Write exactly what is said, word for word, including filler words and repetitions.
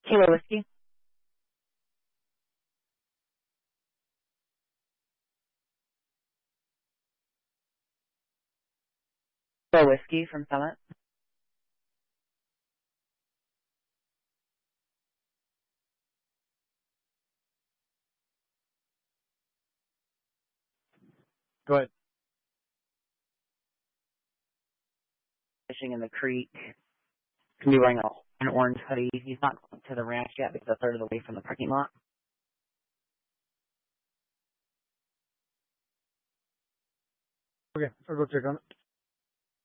Kilo Whiskey. Kilo Whiskey from Summit. Go ahead. Fishing in the creek. Can be wearing a, an orange hoodie. He's not going to the ranch yet because a third of the way from the parking lot. Okay, I'll go check on it.